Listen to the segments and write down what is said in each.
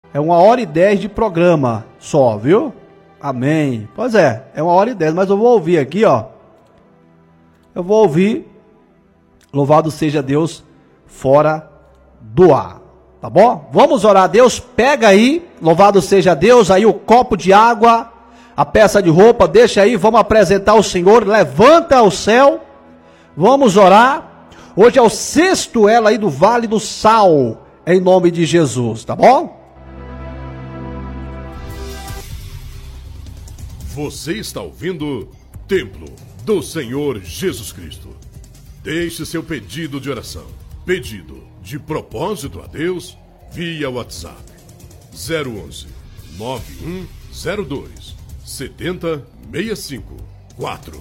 É 1h10 de programa só, viu? Amém. Pois é 1h10, mas eu vou ouvir aqui, ó. Eu vou ouvir Louvado seja Deus fora do ar, tá bom? Vamos orar a Deus, pega aí, louvado seja Deus, aí o copo de água, a peça de roupa, deixa aí, vamos apresentar o Senhor, levanta ao céu, vamos orar. Hoje é o 6º elo aí do Vale do Sal, em nome de Jesus, tá bom? Você está ouvindo Templo do Senhor Jesus Cristo. Deixe seu pedido de oração, pedido de propósito a Deus, via WhatsApp 011 9102 7065 4.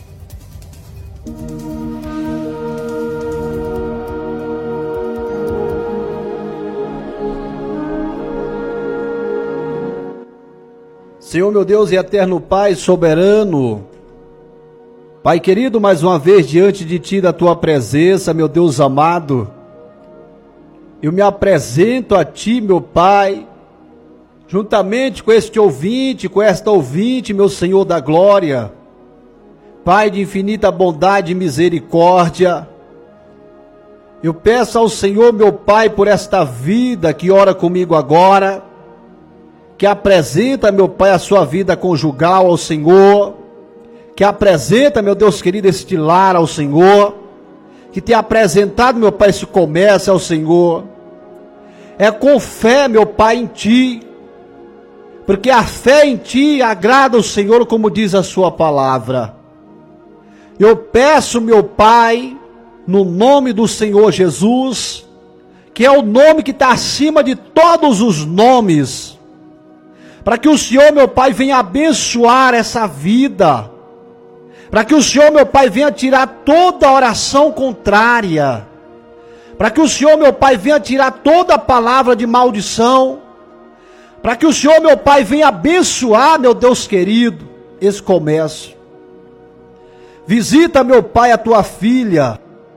Senhor meu Deus e eterno Pai soberano, Pai querido, mais uma vez diante de Ti, da Tua presença, meu Deus amado, eu me apresento a Ti, meu Pai, juntamente com este ouvinte, com esta ouvinte, meu Senhor da glória, Pai de infinita bondade e misericórdia, eu peço ao Senhor, meu Pai, por esta vida que ora comigo agora, que apresenta, meu Pai, a sua vida conjugal ao Senhor, que apresenta, meu Deus querido, este lar ao Senhor, que tem apresentado, meu Pai, esse comércio ao Senhor. É com fé, meu Pai, em Ti, porque a fé em Ti agrada o Senhor, como diz a sua palavra. Eu peço, meu Pai, no nome do Senhor Jesus, que é o nome que está acima de todos os nomes, para que o Senhor, meu Pai, venha abençoar essa vida, para que o Senhor, meu Pai, venha tirar toda oração contrária, para que o Senhor, meu Pai, venha tirar toda palavra de maldição, para que o Senhor, meu Pai, venha abençoar, meu Deus querido, esse comércio. Visita, meu Pai, a Tua filha.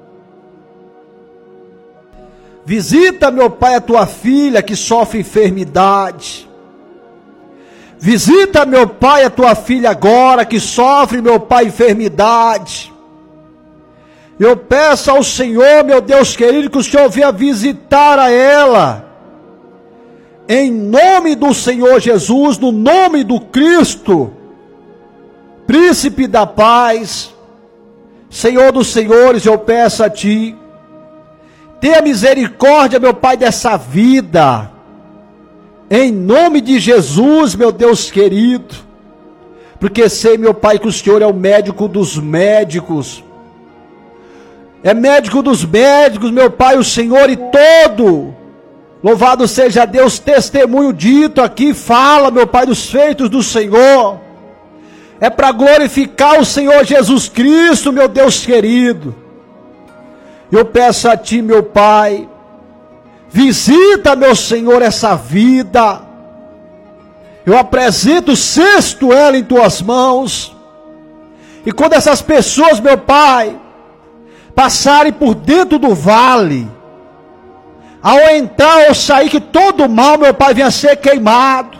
Visita, meu Pai, a Tua filha que sofre enfermidade. Visita, meu Pai, a Tua filha agora que sofre, meu Pai, enfermidade. Eu peço ao Senhor, meu Deus querido, que o Senhor venha visitar a ela. Em nome do Senhor Jesus, no nome do Cristo, Príncipe da paz, Senhor dos senhores, eu peço a Ti, tenha misericórdia, meu Pai, dessa vida. Em nome de Jesus, meu Deus querido, porque sei, meu Pai, que o Senhor é o médico dos médicos, é médico dos médicos, meu Pai, o Senhor e todo, louvado seja Deus, testemunho dito aqui, fala, meu Pai, dos feitos do Senhor, é para glorificar o Senhor Jesus Cristo, meu Deus querido. Eu peço a Ti, meu Pai, visita, meu Senhor, essa vida. Eu apresento o 6º elo em Tuas mãos. E quando essas pessoas, meu Pai, passarem por dentro do vale, ao entrar ou sair, que todo mal, meu Pai, venha ser queimado.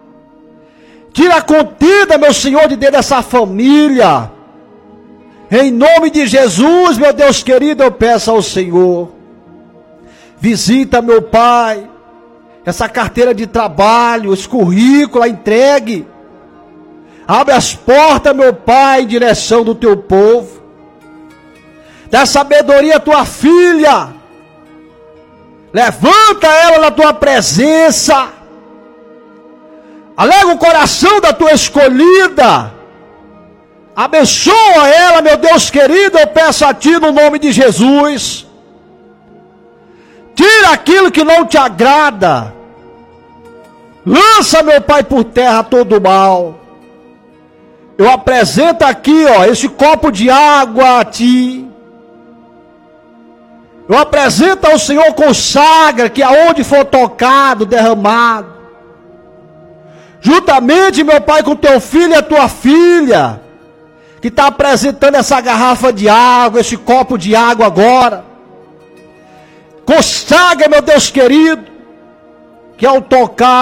Tira a contenda, meu Senhor, de dentro dessa família. Em nome de Jesus, meu Deus querido, eu peço ao Senhor. Visita, meu Pai, essa carteira de trabalho, esse currículo, entregue. Abre as portas, meu Pai, em direção do Teu povo. Dá sabedoria à Tua filha. Levanta ela na Tua presença. Alega o coração da Tua escolhida. Abençoa ela, meu Deus querido, eu peço a Ti no nome de Jesus. Tira aquilo que não te agrada. Lança, meu Pai, por terra todo o mal. Eu apresento aqui, ó, esse copo de água a Ti. Eu apresento ao Senhor, consagra que aonde for tocado, derramado, juntamente, meu Pai, com Teu filho e a Tua filha, que está apresentando essa garrafa de água, esse copo de água agora. Consagra, meu Deus querido, que ao tocar